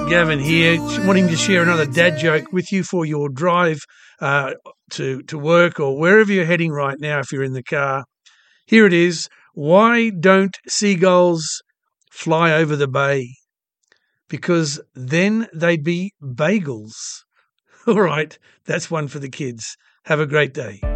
Gavin here, wanting to share another dad joke with you for your drive to work or wherever you're heading right now if you're in the car. Here it is. Why don't seagulls fly over the bay? Because then they'd be bagels. All right, that's one for the kids. Have a great day.